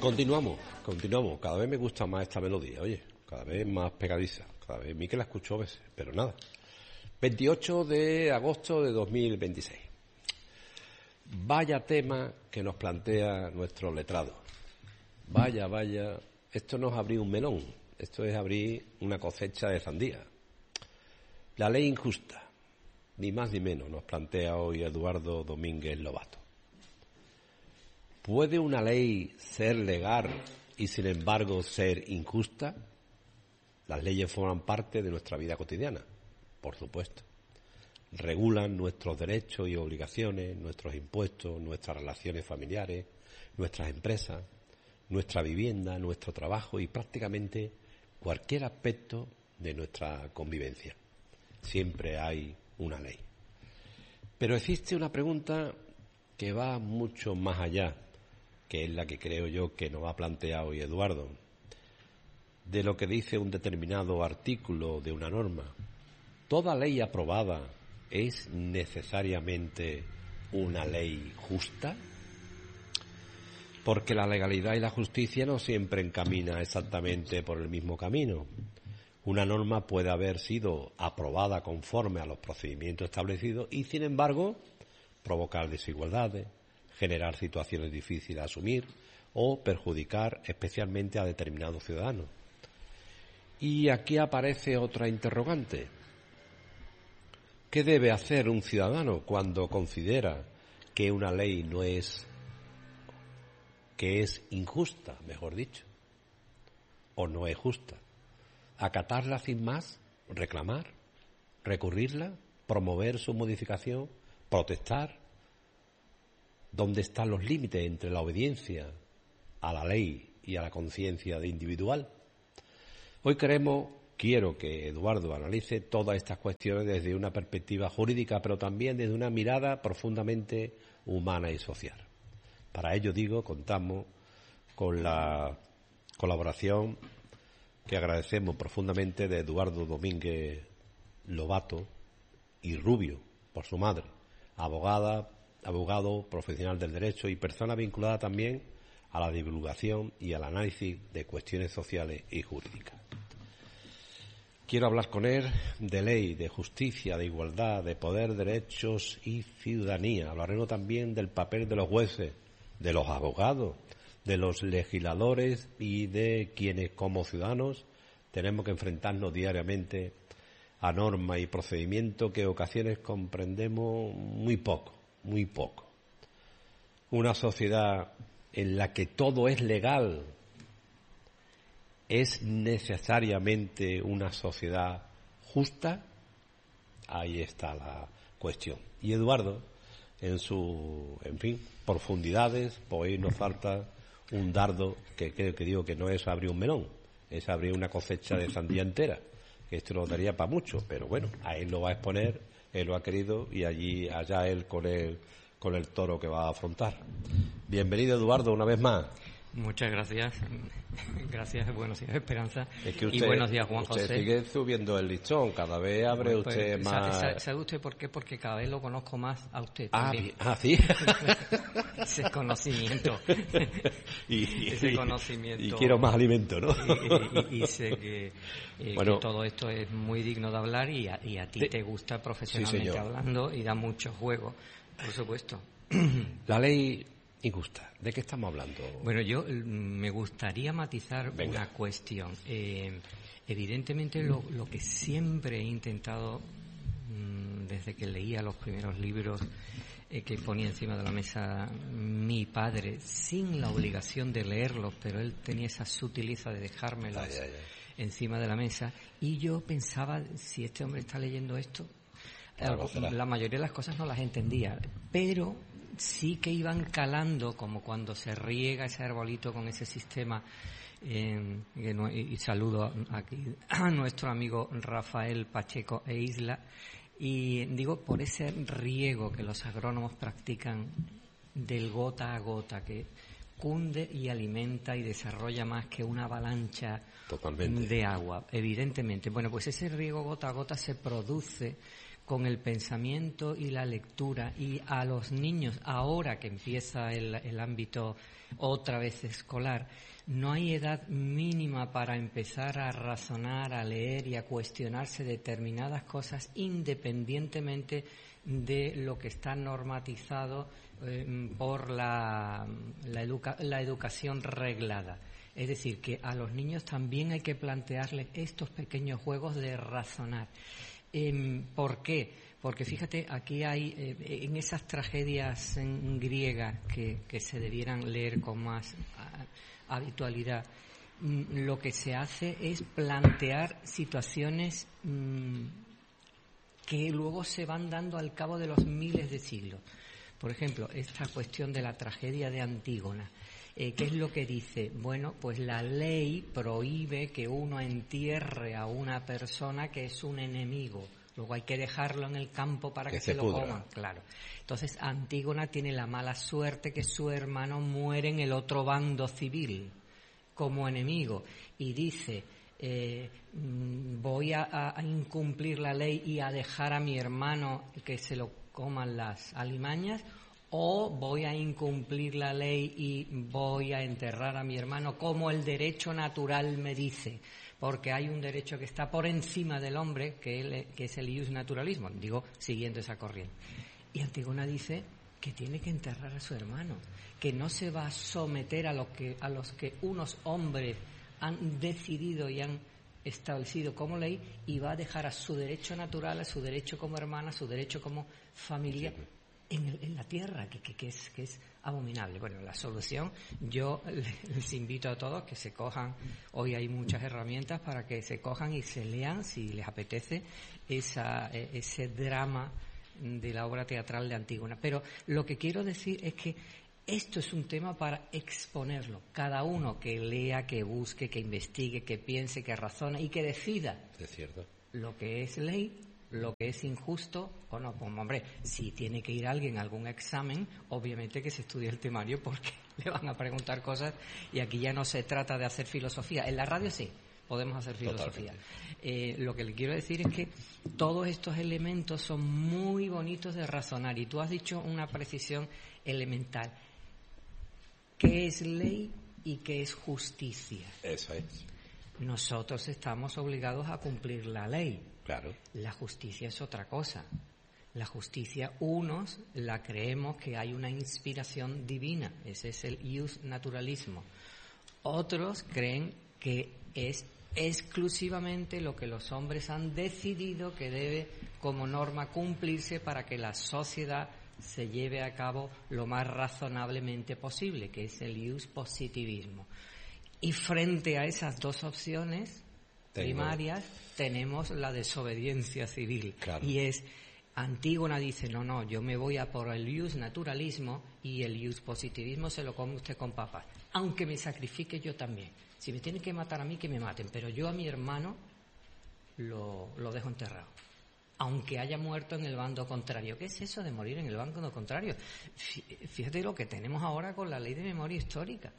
Continuamos. Cada vez me gusta más esta melodía, oye, cada vez más pegadiza, cada vez a mí que la escucho a veces, pero nada. 28 de agosto de 2026. Vaya tema que nos plantea nuestro letrado. Vaya, esto no es abrir un melón, esto es abrir una cosecha de sandía. La ley injusta, ni más ni menos, nos plantea hoy Eduardo Domínguez Lobato. ¿Puede una ley ser legal y sin embargo ser injusta? Las leyes forman parte de nuestra vida cotidiana, por supuesto. Regulan nuestros derechos y obligaciones, nuestros impuestos, nuestras relaciones familiares, nuestras empresas, nuestra vivienda, nuestro trabajo y prácticamente cualquier aspecto de nuestra convivencia. Siempre hay una ley. Pero existe una pregunta que va mucho más allá, que es la que creo yo que nos ha planteado hoy Eduardo, de lo que dice un determinado artículo de una norma. ¿Toda ley aprobada es necesariamente una ley justa? Porque la legalidad y la justicia no siempre encaminan exactamente por el mismo camino. Una norma puede haber sido aprobada conforme a los procedimientos establecidos y, sin embargo, provocar desigualdades, generar situaciones difíciles de asumir o perjudicar especialmente a determinados ciudadanos. Y aquí aparece otra interrogante. ¿Qué debe hacer un ciudadano cuando considera que una ley que es injusta, mejor dicho, o no es justa? ¿Acatarla sin más? ¿Reclamar? ¿Recurrirla? ¿Promover su modificación? ¿Protestar? ¿Dónde están los límites entre la obediencia a la ley y a la conciencia de individual? Hoy quiero que Eduardo analice todas estas cuestiones desde una perspectiva jurídica, pero también desde una mirada profundamente humana y social. Para ello, contamos con la colaboración que agradecemos profundamente de Eduardo Domínguez Lobato y Rubio, por su madre, abogado profesional del derecho y persona vinculada también a la divulgación y al análisis de cuestiones sociales y jurídicas. Quiero hablar con él de ley, de justicia, de igualdad, de poder, derechos y ciudadanía. Hablaremos también del papel de los jueces, de los abogados, de los legisladores y de quienes como ciudadanos tenemos que enfrentarnos diariamente a normas y procedimientos que en ocasiones comprendemos muy poco. Una sociedad en la que todo es legal ¿es necesariamente una sociedad justa? Ahí está la cuestión. Y Eduardo, en su, profundidades, pues hoy nos falta un dardo que digo que no es abrir un melón, es abrir una cosecha de sandía entera. Esto nos daría para mucho, pero bueno, a él lo va a exponer, él lo ha querido y allá él con el toro que va a afrontar. Bienvenido, Eduardo, una vez más. Muchas gracias. Gracias, buenos días, Esperanza. Es que y buenos días, Juan José. Usted sigue subiendo el listón, cada vez abre usted más... ¿Sabe usted por qué? Porque cada vez lo conozco más a usted también. ¿Sí? Ese conocimiento. Ese conocimiento. Y quiero más alimento, ¿no? Y sé que todo esto es muy digno de hablar y a ti te gusta profesionalmente hablando y da mucho juego, por supuesto. La ley... injusta. ¿De qué estamos hablando? Bueno, yo me gustaría matizar una cuestión. Evidentemente, lo que siempre he intentado, desde que leía los primeros libros que ponía encima de la mesa mi padre, sin la obligación de leerlos, pero él tenía esa sutileza de dejármelos encima de la mesa, y yo pensaba, si este hombre está leyendo esto, la mayoría de las cosas no las entendía, pero sí que iban calando, como cuando se riega ese arbolito con ese sistema. Y saludo aquí a nuestro amigo Rafael Pacheco e Isla, y digo, por ese riego que los agrónomos practican del gota a gota, que cunde y alimenta y desarrolla más que una avalancha de agua, evidentemente. Bueno, pues ese riego gota a gota se produce con el pensamiento y la lectura, y a los niños, ahora que empieza el ámbito otra vez escolar, no hay edad mínima para empezar a razonar, a leer y a cuestionarse determinadas cosas independientemente de lo que está normatizado por la educación reglada. Es decir, que a los niños también hay que plantearles estos pequeños juegos de razonar. ¿Por qué? Porque fíjate, aquí hay, en esas tragedias griegas que se debieran leer con más habitualidad, lo que se hace es plantear situaciones que luego se van dando al cabo de los miles de siglos. Por ejemplo, esta cuestión de la tragedia de Antígona. ¿Qué es lo que dice? Bueno, pues la ley prohíbe que uno entierre a una persona que es un enemigo. Luego hay que dejarlo en el campo para que se lo coman. Claro. Entonces, Antígona tiene la mala suerte que su hermano muere en el otro bando civil como enemigo. Y dice, voy a incumplir la ley y a dejar a mi hermano que se lo coman las alimañas, o voy a incumplir la ley y voy a enterrar a mi hermano como el derecho natural me dice, porque hay un derecho que está por encima del hombre, que es el ius naturalismo, digo, siguiendo esa corriente. Y Antígona dice que tiene que enterrar a su hermano, que no se va a someter a los que unos hombres han decidido y han establecido como ley, y va a dejar a su derecho natural, a su derecho como hermana, a su derecho como familia en la tierra, que es abominable. Bueno, la solución, yo les invito a todos que se cojan, hoy hay muchas herramientas para que se cojan y se lean, si les apetece, ese drama de la obra teatral de Antígona. Pero lo que quiero decir es que esto es un tema para exponerlo. Cada uno que lea, que busque, que investigue, que piense, que razone y que decida lo que es ley, lo que es injusto o no. Pues, hombre, si tiene que ir alguien a algún examen, obviamente que se estudie el temario, porque le van a preguntar cosas, y aquí ya no se trata de hacer filosofía. En la radio sí, podemos hacer filosofía. Lo que le quiero decir es que todos estos elementos son muy bonitos de razonar, y tú has dicho una precisión elemental. ¿Qué es ley y qué es justicia? Eso es. Nosotros estamos obligados a cumplir la ley. Claro. La justicia es otra cosa. La justicia, unos la creemos que hay una inspiración divina, ese es el ius naturalismo. Otros creen que es exclusivamente lo que los hombres han decidido que debe como norma cumplirse para que la sociedad se lleve a cabo lo más razonablemente posible, que es el ius positivismo. Y frente a esas dos opciones primarias tenemos la desobediencia civil. Claro. Y es, Antígona dice, no, yo me voy a por el ius naturalismo, y el ius positivismo se lo come usted con papas, aunque me sacrifique yo también. Si me tienen que matar a mí, que me maten, pero yo a mi hermano lo dejo enterrado, aunque haya muerto en el bando contrario. ¿Qué es eso de morir en el bando contrario? Fíjate lo que tenemos ahora con la ley de memoria histórica.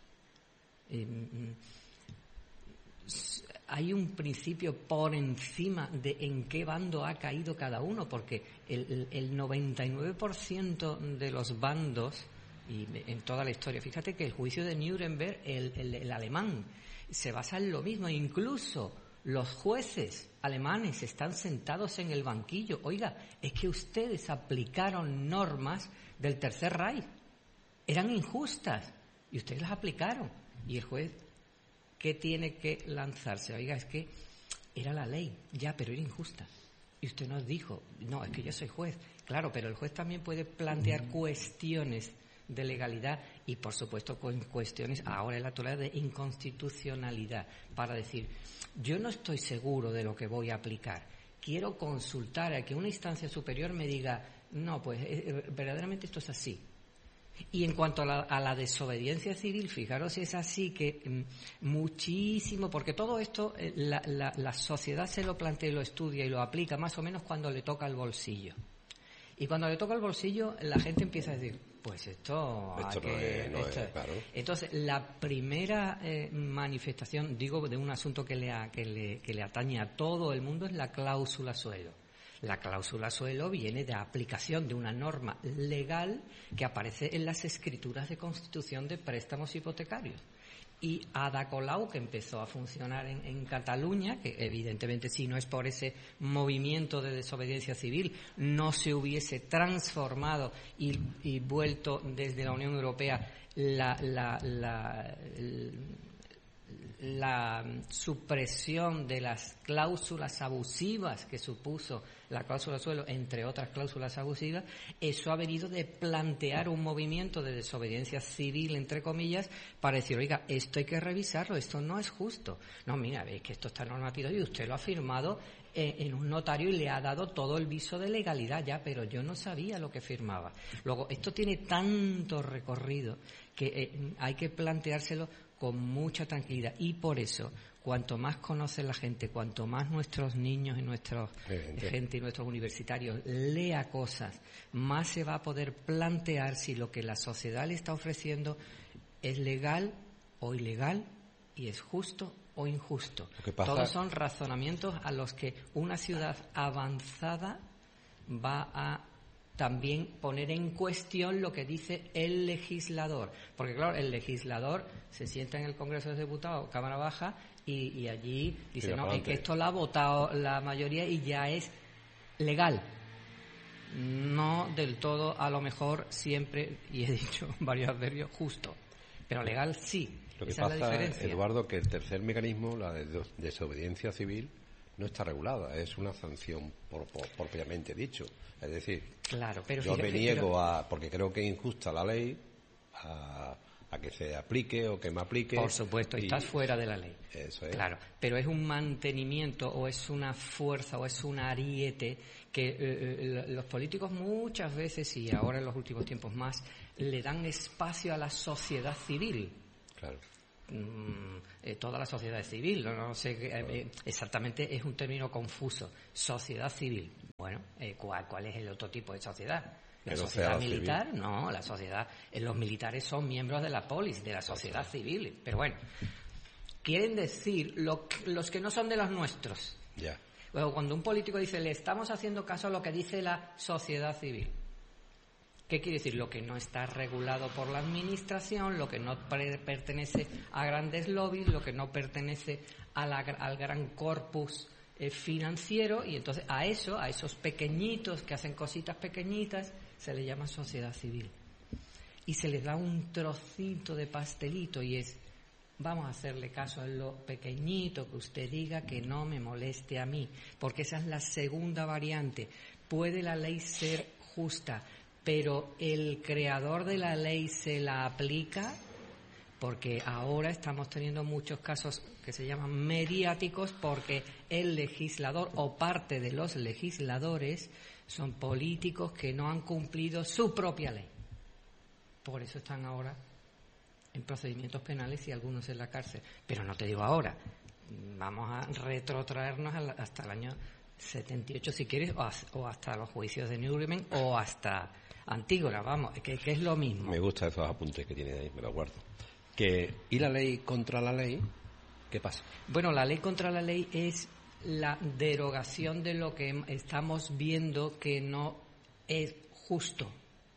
Hay un principio por encima de en qué bando ha caído cada uno, porque el 99% de los bandos, y en toda la historia, fíjate que el juicio de Nuremberg, el alemán, se basa en lo mismo. Incluso los jueces alemanes están sentados en el banquillo. Oiga, es que ustedes aplicaron normas del Tercer Reich, eran injustas, y ustedes las aplicaron. Y el juez, ¿qué tiene que lanzarse? Oiga, es que era la ley, ya, pero era injusta. Y usted nos dijo, no, es que yo soy juez. Claro, pero el juez también puede plantear cuestiones de legalidad y, por supuesto, con cuestiones, ahora en la actualidad, de inconstitucionalidad, para decir, yo no estoy seguro de lo que voy a aplicar. Quiero consultar a que una instancia superior me diga, no, pues verdaderamente esto es así. Y en cuanto a la desobediencia civil, fijaros si es así, que muchísimo, porque todo esto la sociedad se lo plantea y lo estudia y lo aplica más o menos cuando le toca el bolsillo. Y cuando le toca el bolsillo, la gente empieza a decir, pues esto no es, claro. Entonces, la primera manifestación, digo, de un asunto que le atañe a todo el mundo, es la cláusula suelo. La cláusula suelo viene de aplicación de una norma legal que aparece en las escrituras de constitución de préstamos hipotecarios. Y Ada Colau, que empezó a funcionar en Cataluña, que evidentemente si no es por ese movimiento de desobediencia civil no se hubiese transformado y vuelto desde la Unión Europea la supresión de las cláusulas abusivas que supuso la cláusula suelo, entre otras cláusulas abusivas. Eso ha venido de plantear un movimiento de desobediencia civil, entre comillas, para decir, oiga, esto hay que revisarlo, esto no es justo. No, mira, veis que esto está normativado y usted lo ha firmado en un notario y le ha dado todo el viso de legalidad ya, pero yo no sabía lo que firmaba. Luego, esto tiene tanto recorrido que hay que planteárselo con mucha tranquilidad, y por eso cuanto más conoce la gente, cuanto más nuestros niños y nuestra gente y nuestros universitarios lea cosas, más se va a poder plantear si lo que la sociedad le está ofreciendo es legal o ilegal y es justo o injusto. Todos son razonamientos a los que una ciudad avanzada va a también poner en cuestión lo que dice el legislador. Porque, claro, el legislador se sienta en el Congreso de los Diputados, Cámara Baja, y allí dice, no, es que esto lo ha votado la mayoría y ya es legal. No del todo, a lo mejor, siempre, y he dicho varios adverbios, justo. Pero legal sí. Lo que Esa pasa, es la diferencia. Eduardo, que el tercer mecanismo, la de desobediencia civil, no está regulada, es una sanción propiamente dicho. Es decir, claro, pero yo me niego porque creo que es injusta la ley, a que se aplique o que me aplique. Por supuesto, estás fuera de la ley. Eso es. Claro, pero es un mantenimiento o es una fuerza o es un ariete que los políticos muchas veces, y ahora en los últimos tiempos más, le dan espacio a la sociedad civil. Claro. Toda la sociedad civil, no sé exactamente, es un término confuso. Sociedad civil. Bueno, ¿cuál es el otro tipo de sociedad? ¿La sociedad militar? Civil. No, la sociedad. Los militares son miembros de la polis, de la sociedad civil. Pero bueno, quieren decir los que no son de los nuestros. Ya. Luego, cuando un político dice, le estamos haciendo caso a lo que dice la sociedad civil. ¿Qué quiere decir? Lo que no está regulado por la administración, lo que no pertenece a grandes lobbies, lo que no pertenece al gran corpus financiero, y entonces a esos pequeñitos que hacen cositas pequeñitas, se les llama sociedad civil. Y se les da un trocito de pastelito y es, vamos a hacerle caso a lo pequeñito que usted diga, que no me moleste a mí, porque esa es la segunda variante. ¿Puede la ley ser justa, pero el creador de la ley se la aplica? Porque ahora estamos teniendo muchos casos que se llaman mediáticos porque el legislador o parte de los legisladores son políticos que no han cumplido su propia ley. Por eso están ahora en procedimientos penales y algunos en la cárcel. Pero no te digo ahora, vamos a retrotraernos hasta el año 78 si quieres, o hasta los juicios de Nuremberg o hasta Antígona, vamos, que es lo mismo. Me gustan esos apuntes que tiene ahí, me los guardo. ¿Y la ley contra la ley? ¿Qué pasa? Bueno, la ley contra la ley es la derogación de lo que estamos viendo que no es justo.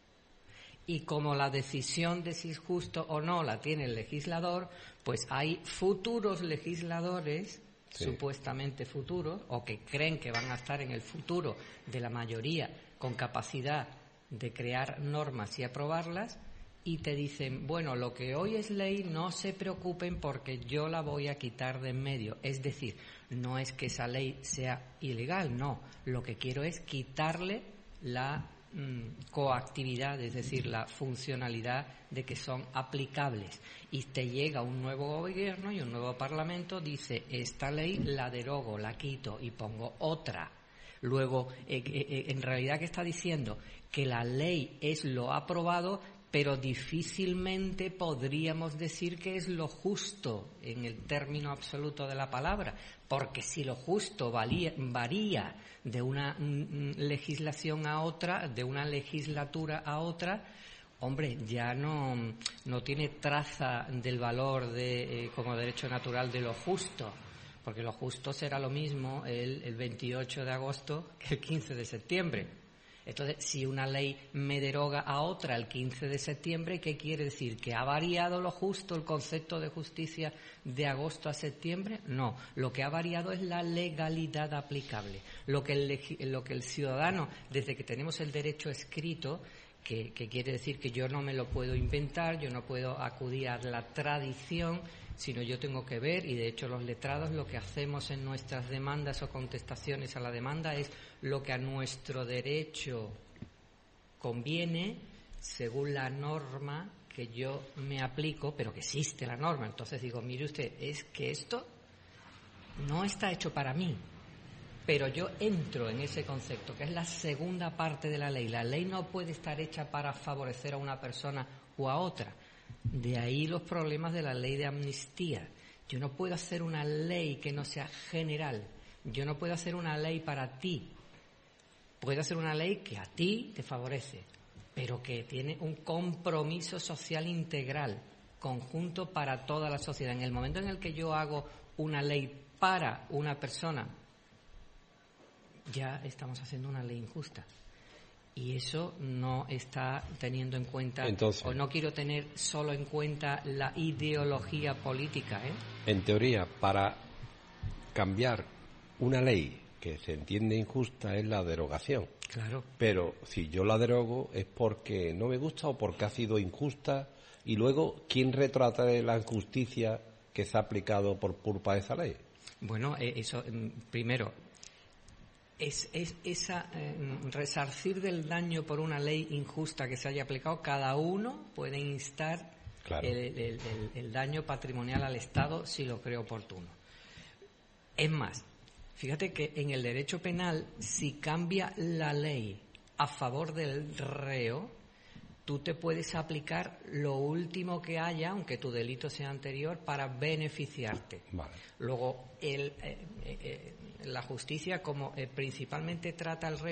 Y como la decisión de si es justo o no la tiene el legislador, pues hay futuros legisladores, sí, supuestamente futuros, o que creen que van a estar en el futuro de la mayoría con capacidad de crear normas y aprobarlas, y te dicen, bueno, lo que hoy es ley, no se preocupen porque yo la voy a quitar de en medio. Es decir, no es que esa ley sea ilegal, no. Lo que quiero es quitarle la coactividad, es decir, la funcionalidad de que son aplicables. Y te llega un nuevo gobierno y un nuevo parlamento, dice, esta ley la derogo, la quito y pongo otra. Luego, en realidad, ¿qué está diciendo? Que la ley es lo aprobado, pero difícilmente podríamos decir que es lo justo en el término absoluto de la palabra, porque si lo justo varía de una legislación a otra, de una legislatura a otra, hombre, ya no tiene traza del valor como derecho natural de lo justo. porque lo justo será lo mismo el 28 de agosto que el 15 de septiembre. Entonces, si una ley me deroga a otra el 15 de septiembre, ¿qué quiere decir? ¿Que ha variado lo justo, el concepto de justicia de agosto a septiembre? No, lo que ha variado es la legalidad aplicable. Lo que el ciudadano, desde que tenemos el derecho escrito, que quiere decir que yo no me lo puedo inventar, yo no puedo acudir a la tradición, sino yo tengo que ver, y de hecho los letrados lo que hacemos en nuestras demandas o contestaciones a la demanda es lo que a nuestro derecho conviene según la norma que yo me aplico, pero que existe la norma. Entonces digo, mire usted, es que esto no está hecho para mí, pero yo entro en ese concepto, que es la segunda parte de la ley. La ley no puede estar hecha para favorecer a una persona o a otra. De ahí los problemas de la ley de amnistía. Yo no puedo hacer una ley que no sea general. Yo no puedo hacer una ley para ti. Puedo hacer una ley que a ti te favorece, pero que tiene un compromiso social integral, conjunto para toda la sociedad. En el momento en el que yo hago una ley para una persona, ya estamos haciendo una ley injusta. Y eso no está teniendo en cuenta, entonces, o no quiero tener solo en cuenta la ideología política, En teoría, para cambiar una ley que se entiende injusta es la derogación. Claro. Pero si yo la derogo es porque no me gusta o porque ha sido injusta, y luego, ¿quién retrata la injusticia que se ha aplicado por culpa de esa ley? Bueno, eso, primero, resarcir del daño por una ley injusta que se haya aplicado, cada uno puede instar, claro, el daño patrimonial al Estado si lo cree oportuno. Es más, fíjate que en el derecho penal, si cambia la ley a favor del reo, tú te puedes aplicar lo último que haya, aunque tu delito sea anterior, para beneficiarte. Vale. Luego, la justicia, como principalmente trata al reo